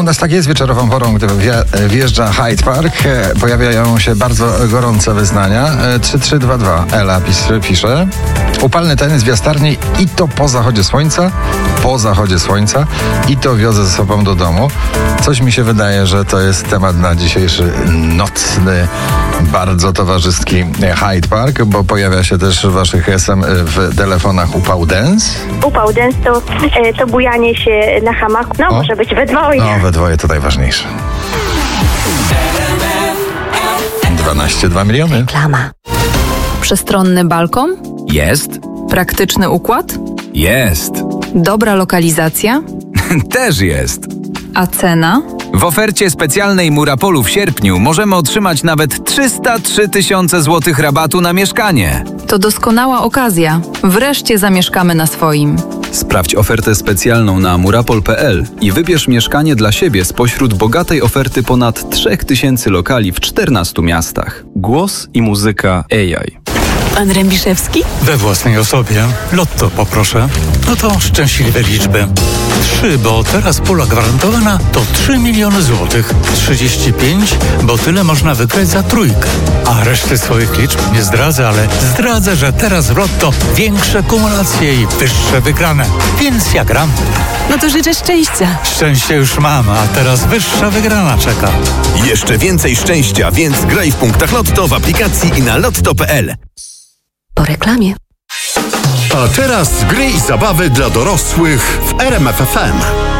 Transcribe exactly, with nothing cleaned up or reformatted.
wyglądać tak jest wieczorową porą, gdy wje- wjeżdża Hyde Park. Pojawiają się bardzo gorące wyznania. trzy trzy dwa dwa. Ela pis- pisze. Upalny tenis w jastarni i to po zachodzie słońca. Po zachodzie słońca. I to wiozę ze sobą do domu. Coś mi się wydaje, że to jest temat na dzisiejszy nocny, bardzo towarzyski Hyde Park, bo pojawia się też w waszych es em w telefonach upał dance. Upał dance to, e, to bujanie się na hamaku. No, O. może być we dwoje. No, we dwoje to najważniejsze. dwanaście dwa miliony. Reklama. Przestronny balkon? Jest, Praktyczny układ? jest, Dobra lokalizacja? też jest. A cena? W ofercie specjalnej Murapolu w sierpniu możemy otrzymać nawet trzysta trzy tysiące złotych rabatu na mieszkanie. To doskonała okazja. Wreszcie zamieszkamy na swoim. Sprawdź ofertę specjalną na murapol kropka pe el i wybierz mieszkanie dla siebie spośród bogatej oferty ponad trzech tysięcy lokali w czternastu miastach. Głos i muzyka A I. Pan Rębiszewski? We własnej osobie. Lotto poproszę. No to szczęśliwe liczby. Trzy, bo teraz pula gwarantowana to trzy miliony złotych. Trzydzieści pięć, bo tyle można wygrać za trójkę. A reszty swoich liczb nie zdradzę, ale zdradzę, że teraz w Lotto większe kumulacje i wyższe wygrane. Więc ja gram. No to życzę szczęścia. Szczęście już mam, a teraz wyższa wygrana czeka. Jeszcze więcej szczęścia, więc graj w punktach Lotto w aplikacji i na lotto kropka pe el. Po reklamie. A teraz gry i zabawy dla dorosłych w R M F F M.